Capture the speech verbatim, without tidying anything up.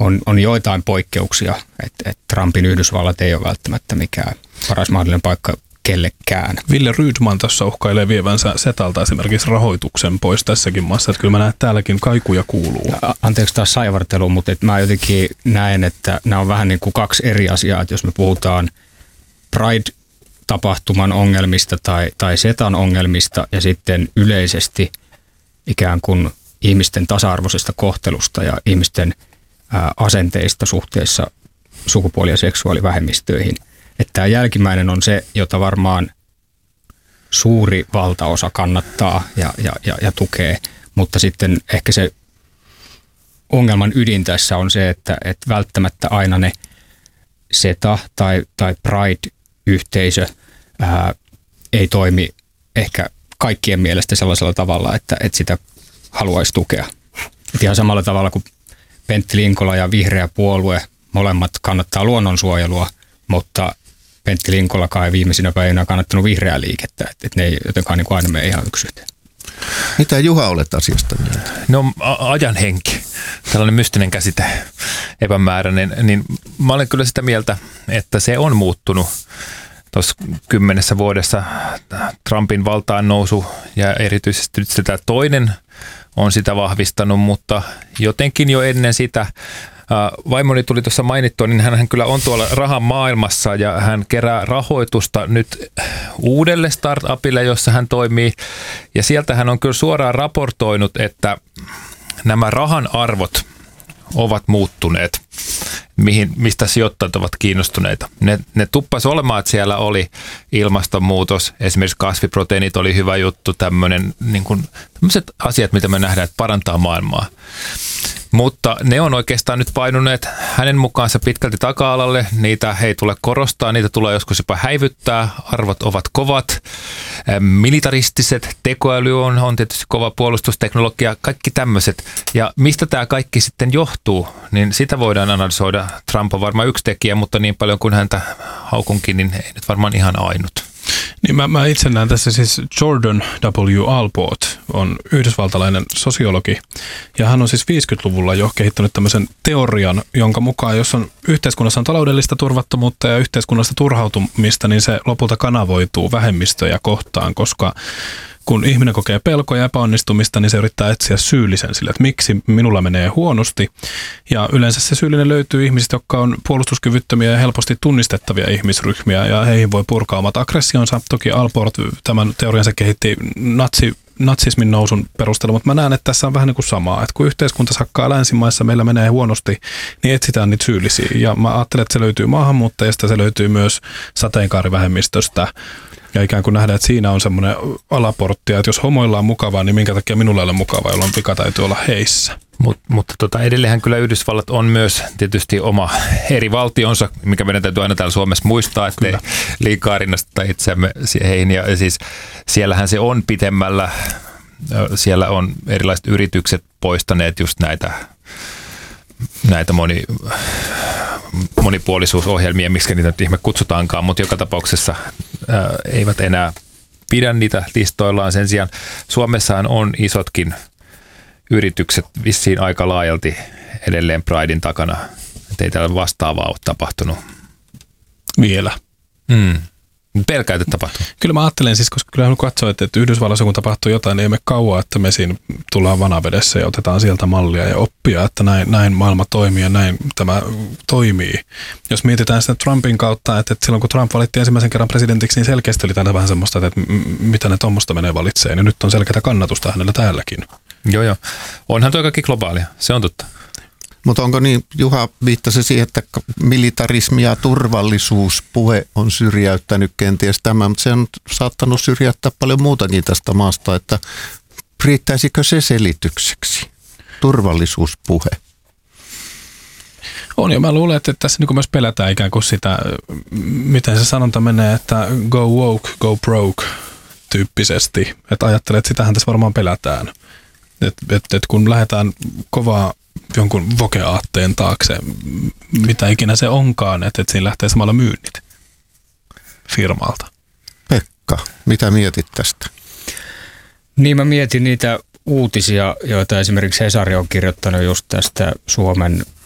on, on joitain poikkeuksia, että et Trumpin Yhdysvallat ei ole välttämättä mikään paras mahdollinen paikka kellekään. Ville Rydman tässä uhkailee vievänsä Setalta esimerkiksi rahoituksen pois tässäkin maassa, että kyllä mä näen, että täälläkin kaikuja kuuluu. Anteeksi taas saivartelu, mutta et mä jotenkin näen, että nämä on vähän niin kuin kaksi eri asiaa, että jos me puhutaan Pride-tapahtuman ongelmista tai, tai Setan ongelmista ja sitten yleisesti ikään kuin ihmisten tasa-arvoisesta kohtelusta ja ihmisten ää, asenteista suhteessa sukupuoli- ja seksuaalivähemmistöihin. Että tämä jälkimmäinen on se, jota varmaan suuri valtaosa kannattaa ja, ja, ja, ja tukee, mutta sitten ehkä se ongelman ydin tässä on se, että, että välttämättä aina ne SETA tai, tai Pride-yhteisö ää, ei toimi ehkä kaikkien mielestä sellaisella tavalla, että, että sitä haluaisi tukea. Et ihan samalla tavalla kuin Pentti Linkola ja Vihreä puolue, molemmat kannattaa luonnonsuojelua, mutta Pentti Linkolakaan ei viimeisinä päivinä kannattanut vihreää liikettä, että et ne ei jotenkaan niin kuin aina mene ihan yksi yhteen. Mitä Juha olet asiasta mieltä? No ajan henki, tällainen mystinen käsite, epämääräinen, niin mä olen kyllä sitä mieltä, että se on muuttunut tuossa kymmenessä vuodessa. Trumpin valtaan nousu ja erityisesti nyt sitä toinen on sitä vahvistanut, mutta jotenkin jo ennen sitä, vaimoni tuli tuossa mainittua, niin hän kyllä on tuolla rahan maailmassa ja hän kerää rahoitusta nyt uudelle startupille, jossa hän toimii. Ja sieltä hän on kyllä suoraan raportoinut, että nämä rahan arvot ovat muuttuneet, mihin, mistä sijoittajat ovat kiinnostuneita. Ne, ne tuppasi olemaan, että siellä oli ilmastonmuutos, esimerkiksi kasviproteiinit oli hyvä juttu, tämmöinen, niin kuin, tämmöiset asiat, mitä me nähdään, että parantaa maailmaa. Mutta ne on oikeastaan nyt painuneet hänen mukaansa pitkälti taka-alalle. Niitä ei tule korostaa, niitä tulee joskus jopa häivyttää. Arvot ovat kovat. Militaristiset, tekoäly on, on tietysti kova puolustusteknologia, kaikki tämmöiset. Ja mistä tämä kaikki sitten johtuu, niin sitä voidaan analysoida. Trump on varmaan yksi tekijä, mutta niin paljon kuin häntä haukunkin, niin ei nyt varmaan ihan ainut. Niin mä, mä itse näen tässä siis Jordan W. Allport on yhdysvaltalainen sosiologi ja hän on siis viisikymmentäluvulla jo kehittänyt tämmöisen teorian, jonka mukaan jos on yhteiskunnassa on taloudellista turvattomuutta ja yhteiskunnasta turhautumista, niin se lopulta kanavoituu vähemmistöjä kohtaan, koska kun ihminen kokee pelkoa ja epäonnistumista, niin se yrittää etsiä syyllisen sille, että miksi minulla menee huonosti. Ja yleensä se syyllinen löytyy ihmisistä, jotka on puolustuskyvyttömiä ja helposti tunnistettavia ihmisryhmiä, ja heihin voi purkaa omat aggressionsa. Toki Allport tämän teoriansa kehitti natsi, natsismin nousun perusteella, mutta mä näen, että tässä on vähän niin kuin samaa. Että kun yhteiskunta sakkaa länsimaissa, meillä menee huonosti, niin etsitään niitä syyllisiä. Ja mä ajattelen, että se löytyy maahanmuuttajista, se löytyy myös sateenkaarivähemmistöstä. Ja ikään kuin nähdään, että siinä on semmoinen alaportti, että jos homoilla on mukavaa, niin minkä takia minulla ei ole mukavaa, jolloin vika täytyy olla heissä. Mut, mutta tota, edelleenhän kyllä Yhdysvallat on myös tietysti oma eri valtionsa, mikä meidän täytyy aina täällä Suomessa muistaa, että ei liikaa rinnasteta itseämme heihin. Ja siis siellähän se on pitemmällä, siellä on erilaiset yritykset poistaneet just näitä, näitä moni... monipuolisuusohjelmia, miksi niitä nyt ihme kutsutaankaan, mutta joka tapauksessa ää, eivät enää pidä niitä listoillaan. Sen sijaan Suomessahan on isotkin yritykset vissiin aika laajalti edelleen Pridein takana. Et ei täällä vastaavaa ole tapahtunut. Vielä. Mm. Pelkää, että tapahtuu. Kyllä mä ajattelen siis, koska kyllähän katsoo, että, että Yhdysvalloissa kun tapahtuu jotain, niin ei me kauan, että me siinä tullaan vanavedessä ja otetaan sieltä mallia ja oppia, että näin, näin maailma toimii ja näin tämä toimii. Jos mietitään sitä Trumpin kautta, että, että silloin kun Trump valitti ensimmäisen kerran presidentiksi, niin selkeästi oli täällä vähän semmoista, että mitä ne tuommoista menee valitsee, niin nyt on selkeää kannatusta hänellä täälläkin. Joo, joo. Onhan tuo kaikki globaalia, se on totta. Mutta onko niin, Juha viittasi siihen, että militarismi ja turvallisuuspuhe on syrjäyttänyt kenties tämä, mutta se on saattanut syrjäyttää paljon muutakin tästä maasta, että riittäisikö se selitykseksi, turvallisuuspuhe? On, ja mä luulen, että tässä niin myös pelätään ikään kuin sitä, miten se sanonta menee, että go woke, go broke tyyppisesti, että ajattelet, että sitähän tässä varmaan pelätään, että et, et kun lähdetään kovaa jonkun voke-aatteen taakse, mitä ikinä se onkaan, että, että siinä lähtee samalla myynnit firmalta. Pekka, mitä mietit tästä? Niin mä mietin niitä uutisia, joita esimerkiksi Hesari on kirjoittanut just tästä Suomen